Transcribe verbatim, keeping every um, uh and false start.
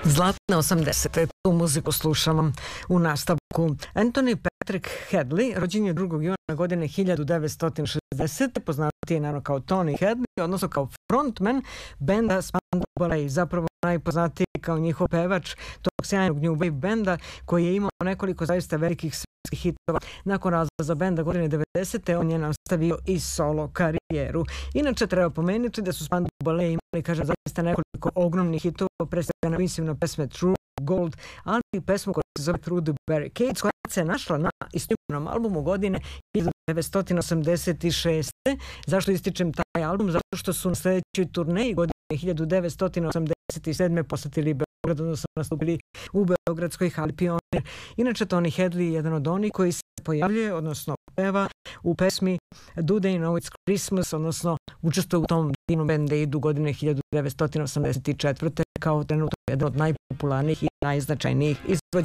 Zlatne osamdesete, tu muziku slušamo u nastavku. Anthony Patrick Hadley, rođen je drugog juna godine hiljadu devetsto šezdesete. Poznati je naravno kao Tony Hadley, odnosno kao frontman benda Spandau Ballet, zapravo najpoznatiji kao njihov pevač tog sjajnog new wave benda koji je imao nekoliko zaista velikih svetskih hitova. Nakon razlaza benda godine devedesete on je nastavio i solo karijeru. Inače treba pomenuti da su Spandau Ballet imali, kažem, zaista nekoliko ogromnih hitova, pre svega mislim na pesme True Gold, ali i pesmu koja se zove Through the Barricades, koja se našla na istoimnom albumu godine hiljadu devetsto osamdeset šeste. Zašto ističem taj album? Zato što su na sljedećoj turneji godine hiljadu devetsto osamdeset sedme posetili Beograd, odnosno nastupili u beogradskoj hali Pionir. Inače, Tony Hadley je jedan od onih koji se pojavljuje, odnosno peva u pesmi Do They Know It's Christmas, odnosno učestvuje u tom divnom Band Aidu godine hiljadu devetsto osamdeset četvrte kao trenutno jedan od najpopularnijih i najznačajnijih izvođača